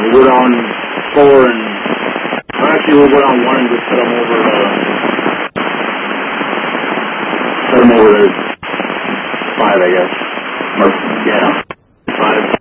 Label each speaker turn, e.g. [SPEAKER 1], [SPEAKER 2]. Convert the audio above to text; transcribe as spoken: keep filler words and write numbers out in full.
[SPEAKER 1] we'll go down four and, well, actually we'll go down one and just set them over, uh, set them over to five, I guess. Or, yeah, five.